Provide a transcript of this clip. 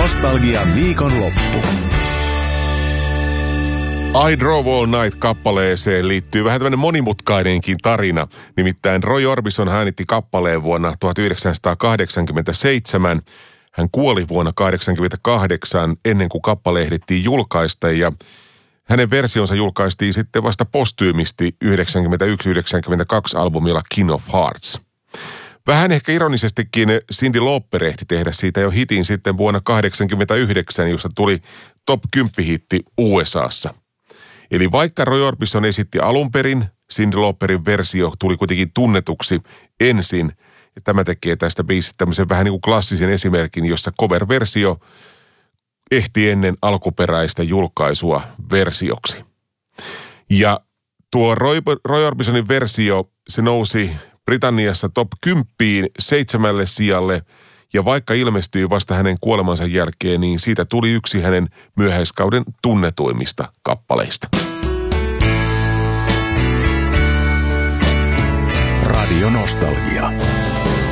Nostalgian viikonloppu. I Drove All Night-kappaleeseen liittyy vähän tämmöinen monimutkainenkin tarina. Nimittäin Roy Orbison äänitti kappaleen vuonna 1987. Hän kuoli vuonna 1988 ennen kuin kappale ehdittiin julkaista ja hänen versionsa julkaistiin sitten vasta postyymisti 91-92 albumilla King of Hearts. Vähän ehkä ironisestikin Cyndi Lauper ehti tehdä siitä jo hitin sitten vuonna 1989, jossa tuli top 10-hitti USAssa. Eli vaikka Roy Orbison esitti alun perin, Cyndi Lauperin versio tuli kuitenkin tunnetuksi ensin. Ja tämä tekee tästä biisistä tämmöisen vähän niin kuin klassisen esimerkin, jossa cover-versio ehti ennen alkuperäistä julkaisua versioksi. Ja tuo Roy Orbisonin versio, se nousi Britanniassa top 10 7. sijalle. Ja vaikka ilmestyi vasta hänen kuolemansa jälkeen, niin siitä tuli yksi hänen myöhäiskauden tunnetuimmista kappaleista. Radio Nostalgia.